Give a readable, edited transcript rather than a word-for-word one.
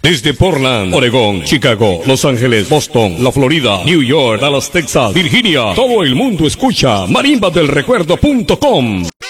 Desde Portland, Oregón, Chicago, Los Ángeles, Boston, la Florida, New York, Dallas, Texas, Virginia, todo el mundo escucha marimbadelrecuerdo.com.